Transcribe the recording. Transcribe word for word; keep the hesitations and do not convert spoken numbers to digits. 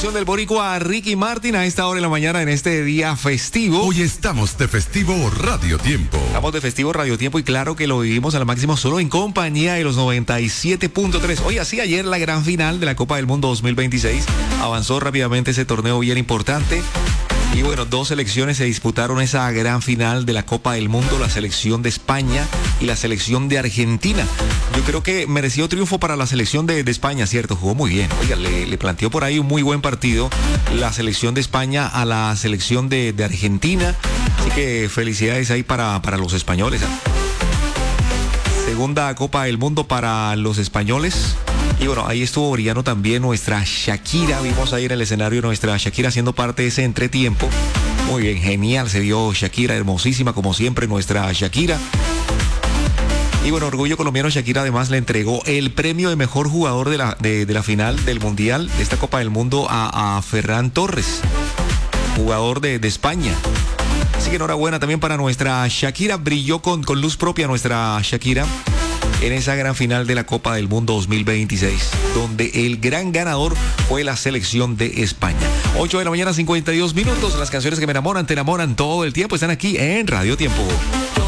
producción del boricua Ricky Martin a esta hora de la mañana en este día festivo. Hoy estamos de festivo Radio Tiempo. Estamos de festivo Radio Tiempo y claro que lo vivimos al máximo solo en compañía de los noventa y siete punto tres. Hoy así ayer la gran final de la Copa del Mundo dos mil veintiséis. Avanzó rápidamente ese torneo bien importante. Y bueno, dos selecciones se disputaron esa gran final de la Copa del Mundo, la selección de España y la selección de Argentina. Yo creo que mereció triunfo para la selección de, de España, ¿cierto? Jugó muy bien. Oiga, le, le planteó por ahí un muy buen partido la selección de España a la selección de, de Argentina. Así que felicidades ahí para, para los españoles, ¿eh? Segunda Copa del Mundo para los españoles. Y bueno, ahí estuvo brillando también nuestra Shakira. Vimos ahí en el escenario nuestra Shakira haciendo parte de ese entretiempo. Muy bien, genial, se vio Shakira, hermosísima como siempre nuestra Shakira. Y bueno, Orgullo Colombiano, Shakira además le entregó el premio de mejor jugador de la, de, de la final del Mundial, de esta Copa del Mundo, a, a Ferran Torres, jugador de, de España. Así que enhorabuena también para nuestra Shakira, brilló con, con luz propia nuestra Shakira en esa gran final de la Copa del Mundo dos mil veintiséis, donde el gran ganador fue la selección de España. ocho de la mañana, cincuenta y dos minutos. Las canciones que me enamoran, te enamoran todo el tiempo, están aquí en Radio Tiempo.